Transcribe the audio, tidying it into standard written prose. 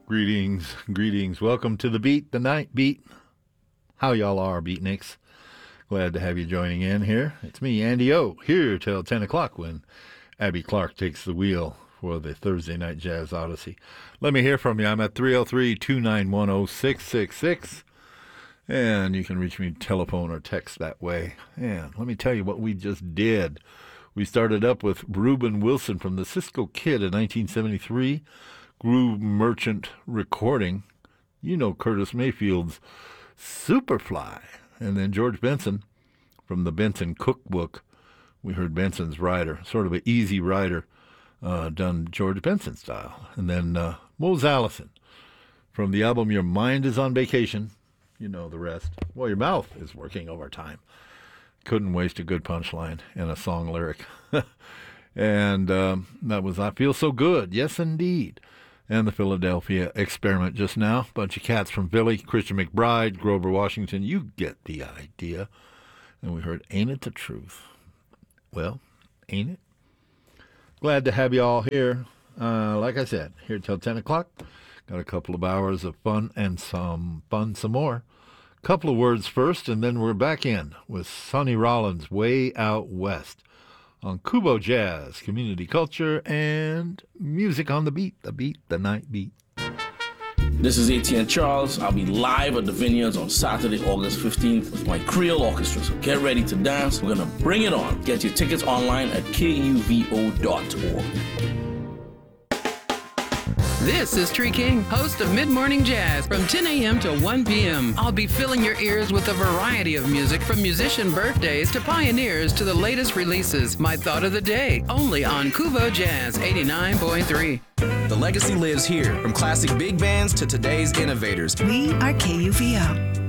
Greetings, greetings. Welcome to the Beat, the Night Beat. How y'all are, Beatniks? Glad to have you joining in here. It's me, Andy O, here till 10 o'clock when Abby Clark takes the wheel for the Thursday Night Jazz Odyssey. Let me hear from you. I'm at 303-291-0666. And you can reach me telephone or text that way. And let me tell you what we just did. We started up with Reuben Wilson from the Cisco Kid in 1973. Groove Merchant recording. You know Curtis Mayfield's Superfly. And then George Benson from the Benson Cookbook. We heard Benson's Rider, sort of an easy rider, done George Benson style. And then Mose Allison from the album Your Mind is on Vacation. You know the rest. Well, your mouth is working overtime. Couldn't waste a good punchline and a song lyric. And that was I Feel So Good. Yes, indeed. And the Philadelphia Experiment just now. Bunch of cats from Philly. Christian McBride, Grover Washington. You get the idea. And we heard Ain't It the Truth. Well, ain't it? Glad to have you all here. Like I said, here till 10 o'clock. Got a couple of hours of fun and some more. Couple of words first, and then we're back in with Sonny Rollins' Way Out West on Kubo Jazz, Community Culture, and Music on the Beat, the Night Beat. This is ATN Charles. I'll be live at the Vineyards on Saturday, August 15th with my Creole Orchestra. So get ready to dance. We're going to bring it on. Get your tickets online at kuvo.org. This is Tree King, host of Mid Morning Jazz from 10 a.m. to 1 p.m. I'll be filling your ears with a variety of music from musician birthdays to pioneers to the latest releases. My thought of the day, only on Kubo Jazz 89.3. The legacy lives here, from classic big bands to today's innovators. We are KUVO.